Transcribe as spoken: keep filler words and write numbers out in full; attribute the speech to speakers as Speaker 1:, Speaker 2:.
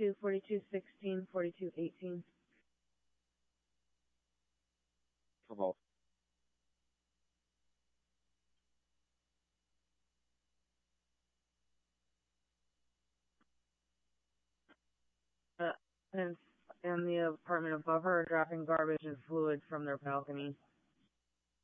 Speaker 1: forty-two, forty-two sixteen, forty-two eighteen.
Speaker 2: For both.
Speaker 1: Uh, and, and the apartment above her are dropping garbage and fluid from their balcony.